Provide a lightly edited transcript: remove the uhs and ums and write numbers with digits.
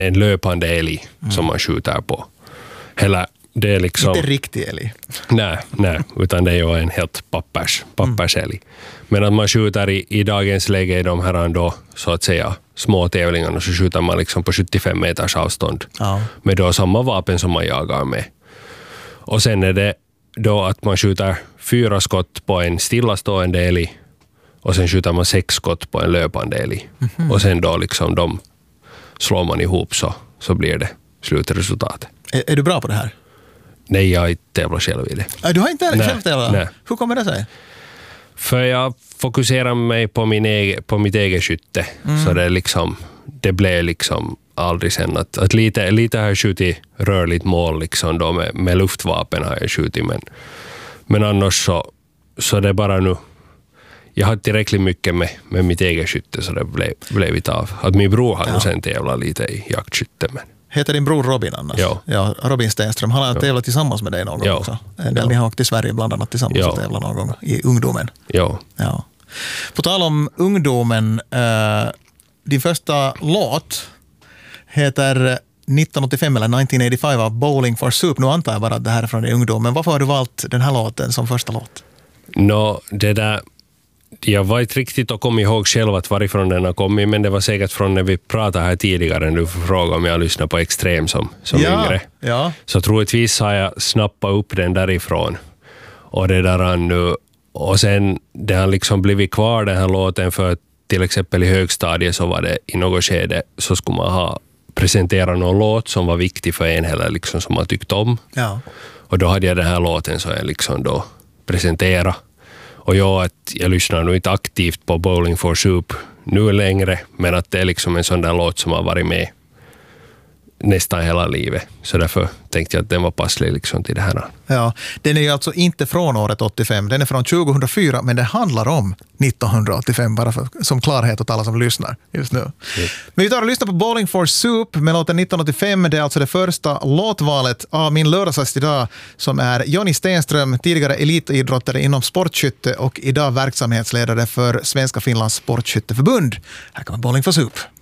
en löpande älg som man skjuter på. Hela det är liksom... Inte riktig älg. Nej, utan det är ju en helt pappersälg. Men att man skjuter i dagens läge i de här då, så att säga, små tävlingarna, så skjuter man liksom på 75 meters avstånd. Ja. Med då samma vapen som man jagar med. Och sen är det då att man skjuter 4 skott på en stillastående älg och sen skjuter man 6 skott på en löpande älg. Och sen då liksom de slår man ihop så blir det slutresultatet. Är du bra på det här? Nej, jag har inte tävlat själv i det. Du har inte själv tävlat? Nej. Hur kommer det sig? För jag fokuserar mig på mitt eget skytte. Så det blev liksom aldrig sen att lite har jag skjutit rörligt mål liksom då med luftvapen har jag skjutit, men annars så det är bara nu jag har tillräckligt mycket med mitt eget skytte, så det blev inte av. Att min bror har sen tävlat lite i jaktskytte. Men... Heter din bror Robin annars? Ja, Robin Stenström. Han har tävlat tillsammans med dig någon gång också. Ni har åkt till Sverige bland annat tillsammans och tävlat någon gång i ungdomen. Ja. På tal om ungdomen, din första låt heter 1985 eller 1985 av Bowling for Soup. Nu antar jag bara att det här är från din ungdom. Men varför har du valt den här låten som första låt? Det där... Jag var inte riktigt och kom ihåg själv att varifrån den har kommit, men det var säkert från när vi pratade här tidigare. Du frågade om jag lyssnade på Extrem som yngre. Ja. Så troligtvis har jag snappat upp den därifrån. Och det där nu. Och sen det har liksom blivit kvar den här låten, för till exempel i högstadiet så var det i något skede så skulle man ha presenterat någon låt som var viktig för en eller liksom som man tyckte om. Ja. Och då hade jag den här låten så jag liksom då presenterade. Och jag lyssnar nog inte aktivt på Bowling for Soup nu längre, men att det är liksom en sån där låt som har varit med nästan hela livet. Så därför tänkte jag att den var passlig liksom till det här. Ja, den är ju alltså inte från året 85, den är från 2004, men det handlar om 1985, bara som klarhet åt alla som lyssnar just nu. Men vi tar och lyssnar på Bowling for Soup med låten 1985. Det är alltså det första låtvalet av min lördagsgäst idag, som är Jonny Stenström, tidigare elitidrottare inom sportskytte och idag verksamhetsledare för Svenska Finlands sportskytteförbund. Här kommer Bowling for Soup.